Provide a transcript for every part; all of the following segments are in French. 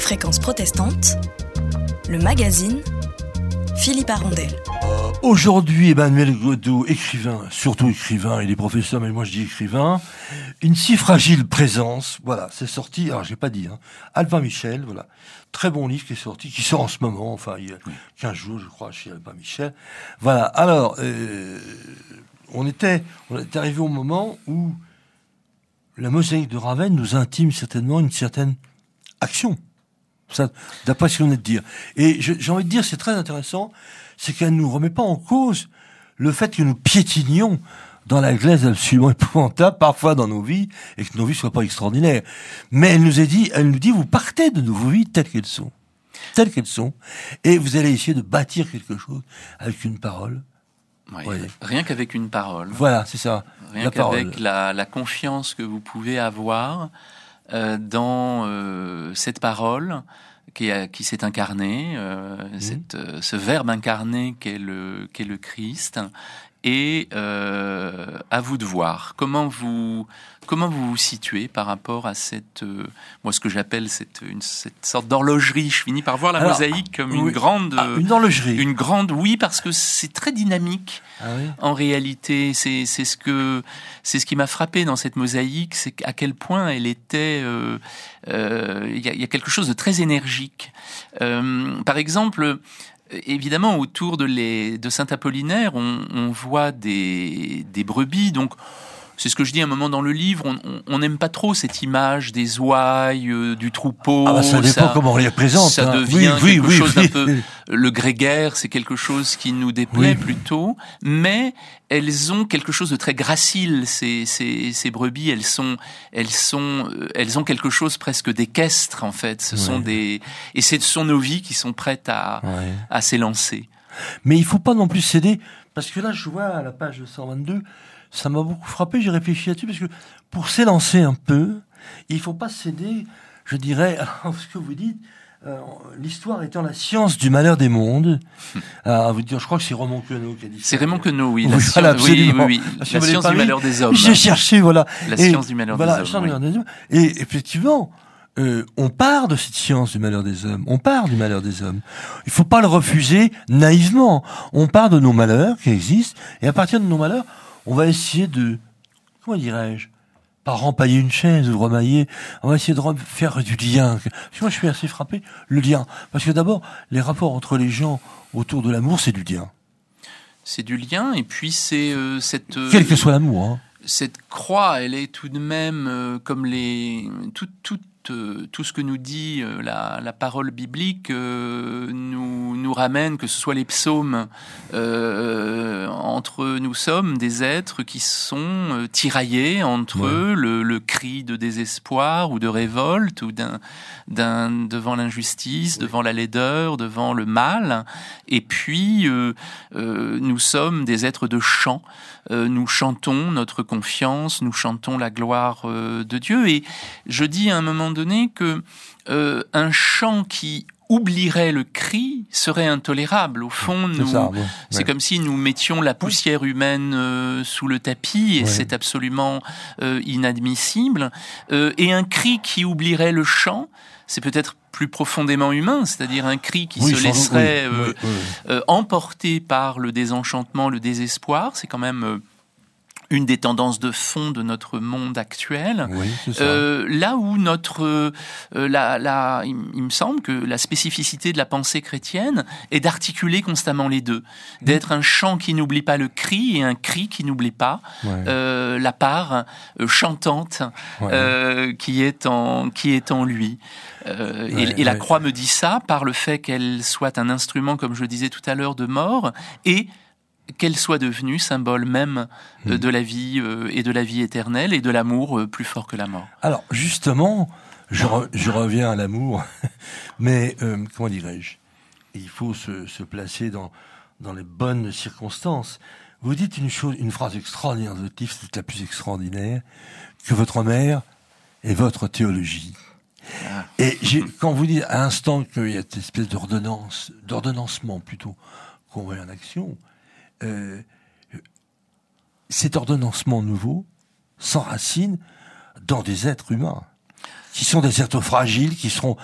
Fréquence protestante, le magazine Philippe Arondel. Aujourd'hui, Emmanuel Godeau, écrivain, surtout écrivain, il est professeur, mais moi je dis écrivain. Une si fragile présence, voilà, c'est sorti, alors j'ai pas dit, Albin Michel, voilà. Très bon livre qui est sorti, qui sort en ce moment, enfin, il y a 15 jours, je crois, chez Albin Michel. Voilà, alors, on était arrivé au moment où la mosaïque de Ravenne nous intime certainement une certaine action. Ça, d'après ce qu'on est de dire. Et j'ai envie de dire, c'est très intéressant, c'est qu'elle ne nous remet pas en cause le fait que nous piétinions dans la glaise absolument épouvantable, parfois dans nos vies, et que nos vies soient pas extraordinaires. Mais elle nous dit, vous partez de vos vies telles qu'elles sont, et vous allez essayer de bâtir quelque chose avec une parole. Oui, rien qu'avec une parole. Voilà, c'est ça. Rien qu'avec la confiance que vous pouvez avoir dans cette parole qui s'est incarné, ce verbe incarné qu'est le Christ, et à vous de voir comment vous vous situez par rapport à cette moi ce que j'appelle cette sorte d'horlogerie. Je finis par voir la mosaïque comme une grande une horlogerie, oui, parce que c'est très dynamique. En réalité, c'est ce qui m'a frappé dans cette mosaïque, c'est à quel point elle était il y a quelque chose de très énergique. Par exemple, évidemment, autour de Saint-Apollinaire, on voit des brebis. Donc, c'est ce que je dis à un moment dans le livre. On n'aime pas trop cette image des ouailles, du troupeau. Ça dépend comment on les présente. Ça devient quelque chose d'un peu. Le grégaire, c'est quelque chose qui nous déplaît plutôt. Mais elles ont quelque chose de très gracile. Ces brebis, elles ont quelque chose presque d'équestre en fait. Ce sont nos vies qui sont prêtes à s'élancer. Mais il faut pas non plus céder, parce que là, je vois à la page 122. Ça m'a beaucoup frappé, j'ai réfléchi là-dessus, parce que pour s'élancer un peu, il faut pas céder, je dirais, à ce que vous dites, l'histoire étant la science du malheur des mondes. Vous dire, je crois que c'est Raymond Queneau qui a dit ça. C'est Raymond Queneau, oui. La science du malheur des hommes. J'ai cherché, voilà. La science du malheur des hommes. Et effectivement, on part de cette science du malheur des hommes. Il faut pas le refuser naïvement. On part de nos malheurs qui existent, et à partir de nos malheurs, on va essayer de, comment dirais-je, pas rempailler une chaise ou remailler, on va essayer de faire du lien. Moi, je suis assez frappé, le lien. Parce que d'abord, les rapports entre les gens autour de l'amour, c'est du lien. C'est du lien, et puis c'est cette... Quel que soit l'amour, Cette croix, elle est tout de même comme tout ce que nous dit la parole biblique nous ramène, que ce soit les psaumes, nous sommes des êtres qui sont tiraillés entre eux, le cri de désespoir ou de révolte ou devant l'injustice, devant la laideur, devant le mal, et puis nous sommes des êtres de chant. Nous chantons notre confiance, nous chantons la gloire de Dieu, et je dis à un moment donné que un chant qui oublierait le cri serait intolérable. Au fond, c'est comme si nous mettions la poussière humaine sous le tapis, et c'est absolument inadmissible. Et un cri qui oublierait le chant, c'est peut-être plus profondément humain, c'est-à-dire un cri qui se laisserait emporter par le désenchantement, le désespoir. C'est quand même une des tendances de fond de notre monde actuel. Là où il me semble que la spécificité de la pensée chrétienne est d'articuler constamment les deux, d'être un chant qui n'oublie pas le cri et un cri qui n'oublie pas la part chantante qui est en lui. Et la croix me dit ça par le fait qu'elle soit un instrument, comme je le disais tout à l'heure, de mort, et qu'elle soit devenue symbole même de la vie et de la vie éternelle et de l'amour plus fort que la mort. Alors justement, je reviens à l'amour, mais comment dirais-je, il faut se placer dans les bonnes circonstances. Vous dites une phrase extraordinaire de votre livre, c'est la plus extraordinaire, que votre mère est votre théologie. Et quand vous dites à l'instant qu'il y a cette espèce d'ordonnancement plutôt qu'on voit en action, cet ordonnancement nouveau s'enracine dans des êtres humains, qui sont des êtres fragiles, qui seront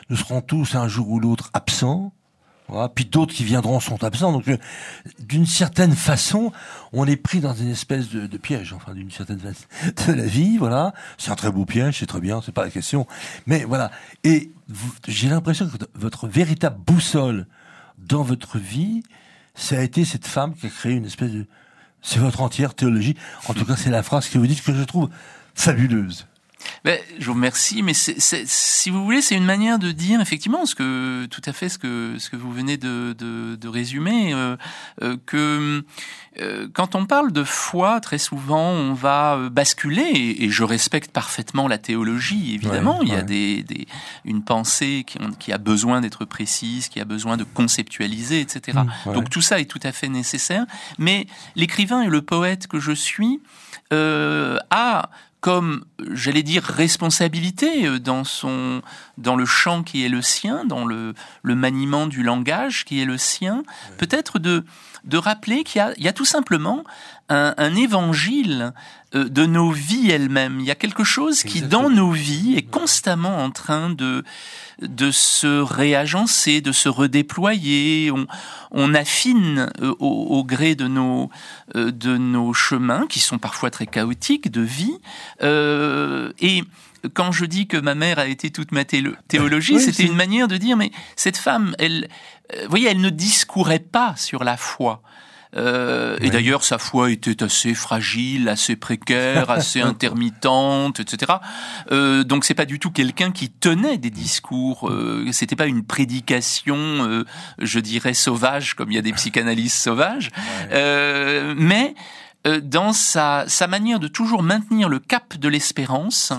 nous serons tous un jour ou l'autre absents. Voilà. Puis d'autres qui viendront sont absents. Donc, d'une certaine façon, on est pris dans une espèce de piège, enfin, d'une certaine façon, de la vie, voilà. C'est un très beau piège, c'est très bien, c'est pas la question. Mais voilà. Et j'ai l'impression que votre véritable boussole dans votre vie, ça a été cette femme qui a créé une espèce de... C'est votre entière théologie. En tout cas, c'est la phrase que vous dites que je trouve fabuleuse. Ben, je vous remercie, mais si vous voulez, c'est une manière de dire effectivement tout à fait ce que vous venez de résumer, que quand on parle de foi, très souvent, on va basculer, et je respecte parfaitement la théologie, évidemment. Il y a une pensée qui a besoin d'être précise, qui a besoin de conceptualiser, etc. Donc tout ça est tout à fait nécessaire. Mais l'écrivain et le poète que je suis a comme, j'allais dire, responsabilité dans le chant qui est le sien, dans le maniement du langage qui est le sien, peut-être de rappeler qu'il y a tout simplement un évangile de nos vies elles-mêmes. Il y a quelque chose qui, dans nos vies, est constamment en train de se réagencer, de se redéployer. On affine au gré de nos chemins, qui sont parfois très chaotiques, de vie. Et quand je dis que ma mère a été toute ma théologie, c'était une manière de dire, mais cette femme, elle ne discourait pas sur la foi. Et d'ailleurs, sa foi était assez fragile, assez précaire, assez intermittente, etc. Donc, c'est pas du tout quelqu'un qui tenait des discours. C'était pas une prédication, je dirais sauvage, comme il y a des psychanalystes sauvages. Mais dans sa manière de toujours maintenir le cap de l'espérance,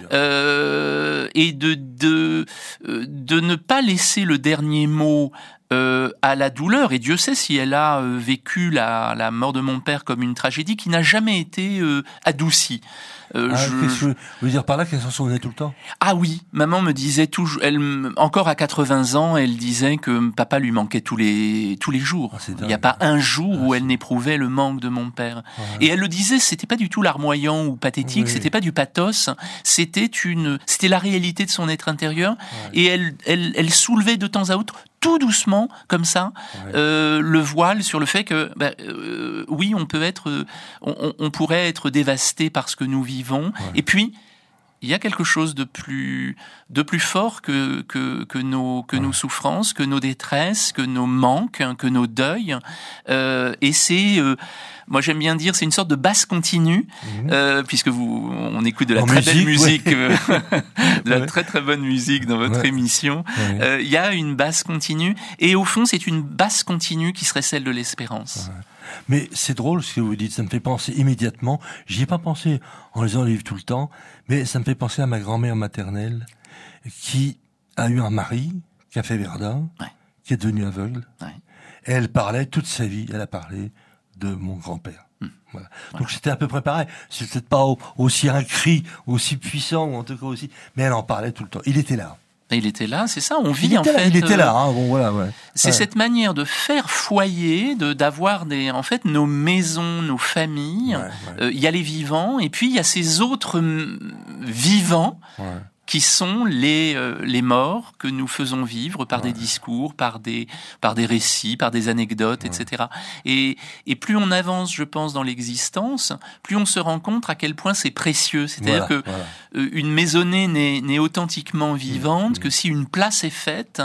et de ne pas laisser le dernier mot à la douleur, et Dieu sait si elle a vécu la mort de mon père comme une tragédie qui n'a jamais été adoucie. Qu'est-ce que vous voulez dire par là, qu'elle s'en souvenait tout le temps? Ah oui, maman me disait toujours, encore à 80 ans, elle disait que papa lui manquait tous les jours. Il n'y a pas un jour où elle n'éprouvait le manque de mon père. Et elle le disait, c'était pas du tout larmoyant ou pathétique, c'était pas du pathos, c'était la réalité de son être intérieur, et elle soulevait de temps à autre, tout doucement, comme ça, le voile sur le fait que, oui, on pourrait être dévasté par ce que nous vivons. Et puis, il y a quelque chose de plus fort que nos souffrances, que nos détresses, que nos manques, que nos deuils. Et c'est, moi j'aime bien dire, c'est une sorte de basse continue, puisque on écoute de la très belle musique, de la très très bonne musique dans votre émission. Il y a une basse continue, et au fond c'est une basse continue qui serait celle de l'espérance. Mais c'est drôle ce que vous dites, ça me fait penser immédiatement, j'y ai pas pensé en lisant le livre tout le temps, mais ça me fait penser à ma grand-mère maternelle qui a eu un mari qui a fait Verdun, qui est devenu aveugle, et elle parlait toute sa vie, elle a parlé de mon grand-père. Voilà. Donc c'était à peu près pareil, c'est peut-être pas aussi un cri, aussi puissant, ou en tout cas aussi, mais elle en parlait tout le temps, il était là. Il était là, c'est ça, on vit en fait. Il était là, bon voilà. C'est cette manière de faire foyer, d'avoir nos maisons, nos familles. Il y a les vivants, et puis il y a ces autres vivants qui sont les morts que nous faisons vivre par des discours, par des récits, par des anecdotes, etc. Et plus on avance, je pense, dans l'existence, plus on se rend compte à quel point c'est précieux. C'est-à-dire que une maisonnée n'est authentiquement vivante que si une place est faite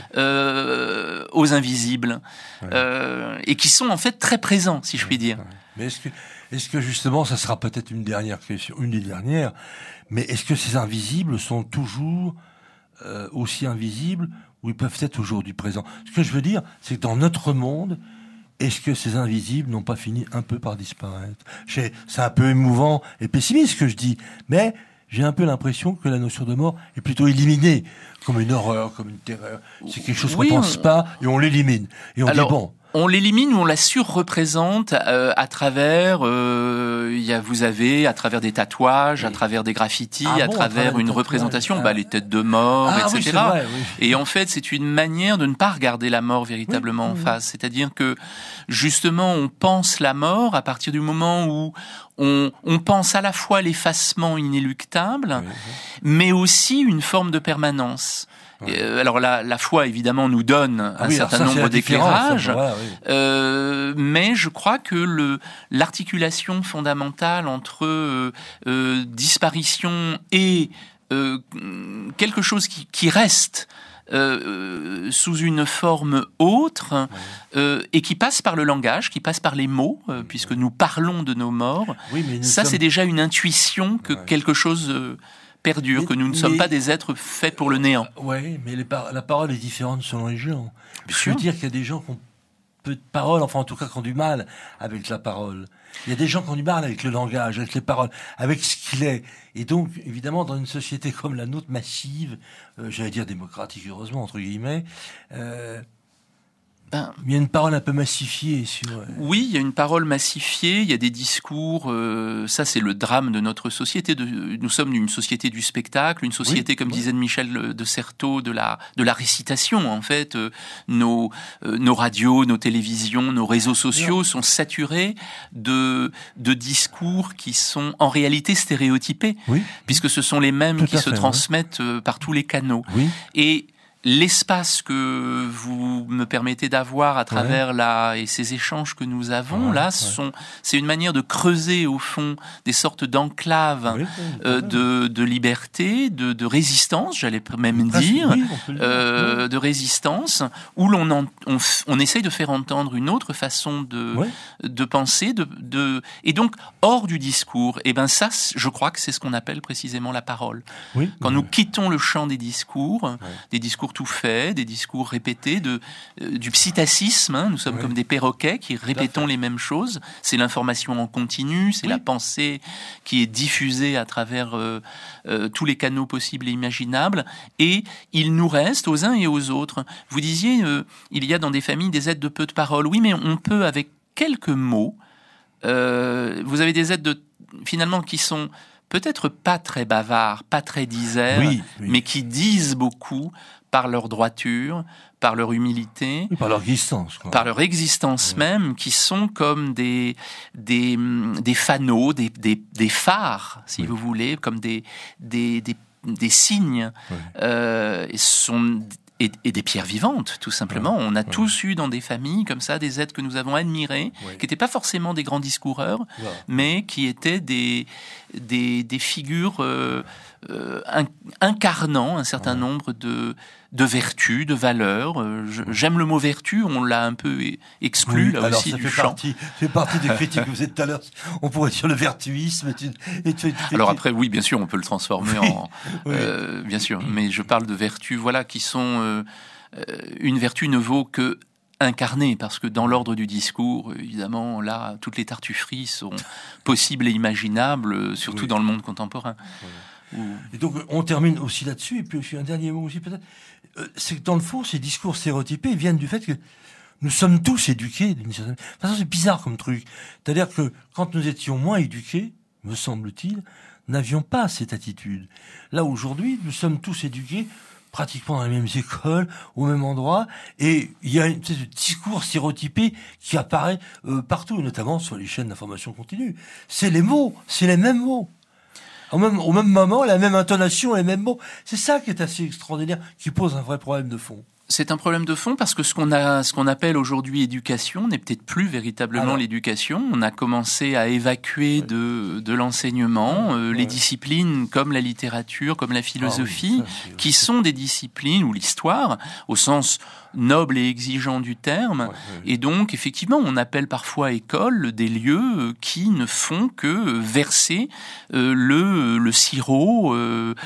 aux invisibles, et qui sont en fait très présents, si je puis dire. Mais est-ce que justement, ça sera peut-être une dernière question, une des dernières, mais est-ce que ces invisibles sont toujours aussi invisibles, ou ils peuvent être aujourd'hui présents? Ce que je veux dire, c'est que dans notre monde, est-ce que ces invisibles n'ont pas fini un peu par disparaître? C'est un peu émouvant et pessimiste ce que je dis, mais j'ai un peu l'impression que la notion de mort est plutôt éliminée, comme une horreur, comme une terreur. C'est quelque chose qu'on ne pense pas, et on l'élimine. Et on dit bon... On l'élimine ou on la surreprésente à travers, vous avez à travers des tatouages, à travers des graffitis, à travers une représentation, les têtes de mort, etc. Oui, c'est vrai, Et en fait, c'est une manière de ne pas regarder la mort véritablement en face. C'est-à-dire que justement, on pense la mort à partir du moment où on pense à la fois l'effacement inéluctable, mais aussi une forme de permanence. Alors la foi évidemment nous donne un certain nombre d'éclairages, mais je crois que l'articulation fondamentale entre disparition et quelque chose qui reste sous une forme autre et qui passe par le langage, qui passe par les mots, puisque nous parlons de nos morts. C'est déjà une intuition que quelque chose perdure, que nous ne sommes pas des êtres faits pour le néant. Oui, mais la parole est différente selon les gens. Je veux dire qu'il y a des gens qui ont peu de parole, enfin en tout cas qui ont du mal avec la parole. Il y a des gens qui ont du mal avec le langage, avec les paroles, avec ce qu'il est. Et donc, évidemment, dans une société comme la nôtre, massive, j'allais dire démocratique, heureusement, entre guillemets, il y a une parole un peu massifiée. Oui, il y a une parole massifiée, il y a des discours, ça c'est le drame de notre société. Nous sommes une société du spectacle, une société, comme disait Michel de Certeau, de la récitation en fait. Nos radios, nos télévisions, nos réseaux sociaux sont saturés de discours qui sont en réalité stéréotypés, puisque ce sont les mêmes qui se transmettent par tous les canaux. Et l'espace que vous me permettez d'avoir à travers et ces échanges que nous avons c'est une manière de creuser au fond des sortes d'enclaves de liberté, de résistance, j'allais même dire, de résistance, où on essaye de faire entendre une autre façon de penser, et donc hors du discours. Et ça, je crois que c'est ce qu'on appelle précisément la parole. Quand nous quittons le champ des discours tout fait, des discours répétés, du psittacisme, nous sommes comme des perroquets qui répétons les mêmes choses. C'est l'information en continu, c'est la pensée qui est diffusée à travers tous les canaux possibles et imaginables, et il nous reste aux uns et aux autres. Vous disiez, il y a dans des familles des êtres de peu de parole. Oui, mais on peut, avec quelques mots, vous avez des êtres finalement qui sont peut-être pas très bavards, pas très disers, mais qui disent beaucoup par leur droiture, par leur humilité, par leur existence, par leur existence même, qui sont comme des fanaux, des phares, si vous voulez, comme des signes, et des pierres vivantes, tout simplement. On a tous eu dans des familles comme ça des êtres que nous avons admirés, qui n'étaient pas forcément des grands discoureurs, mais qui étaient des figures incarnant un certain nombre de vertus, de valeurs. J'aime le mot vertu, on l'a un peu exclu là aussi du champ. Ça fait partie des critiques que vous êtes tout à l'heure. On pourrait dire le vertuisme. Alors après, oui, bien sûr, on peut le transformer bien sûr, mais je parle de vertus, qui sont une vertu ne vaut que incarnée, parce que dans l'ordre du discours, évidemment, là, toutes les tartufferies sont possibles et imaginables, surtout dans le monde contemporain. Et donc, on termine aussi là-dessus, et puis un dernier mot aussi peut-être, c'est que dans le fond, ces discours stéréotypés viennent du fait que nous sommes tous éduqués d'une certaine façon. C'est bizarre comme truc. C'est-à-dire que quand nous étions moins éduqués, me semble-t-il, n'avions pas cette attitude. Là, aujourd'hui, nous sommes tous éduqués pratiquement dans les mêmes écoles, au même endroit, et il y a une espèce de discours stéréotypé qui apparaît partout, notamment sur les chaînes d'information continue. C'est les mots, c'est les mêmes mots. Au même moment, la même intonation, les mêmes mots. C'est ça qui est assez extraordinaire, qui pose un vrai problème de fond. C'est un problème de fond parce que ce qu'on appelle aujourd'hui éducation n'est peut-être plus véritablement l'éducation. On a commencé à évacuer de l'enseignement les disciplines comme la littérature, comme la philosophie, qui sont des disciplines, ou l'histoire, au sens noble et exigeant du terme. Et donc, effectivement, on appelle parfois école des lieux qui ne font que verser le sirop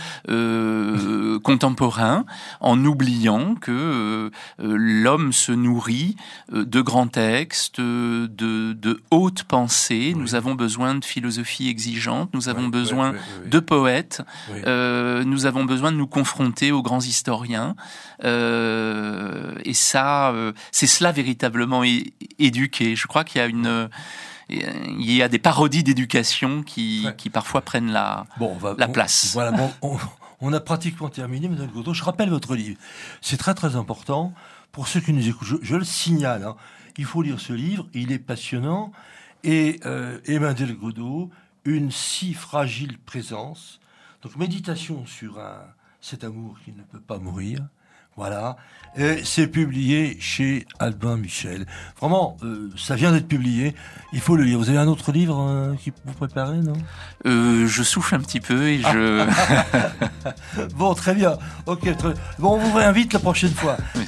contemporain, en oubliant que l'homme se nourrit de grands textes, de hautes pensées. Nous avons besoin de philosophie exigeante, nous avons besoin de poètes, nous avons besoin de nous confronter aux grands historiens. Et ça, c'est cela véritablement éduquer. Je crois qu'il y a des parodies d'éducation qui parfois prennent la place. Voilà, on a pratiquement terminé, Madame Godot. Je rappelle votre livre. C'est très très important pour ceux qui nous écoutent. Je le signale. Il faut lire ce livre. Il est passionnant. Et Emmanuel Godot, une si fragile présence. Donc méditation sur cet amour qui ne peut pas mourir. Voilà. Et c'est publié chez Albin Michel. Vraiment, ça vient d'être publié. Il faut le lire. Vous avez un autre livre qui vous préparez, non? Je souffle un petit peu et je... Bon, très bien. Ok, bon, on vous réinvite la prochaine fois.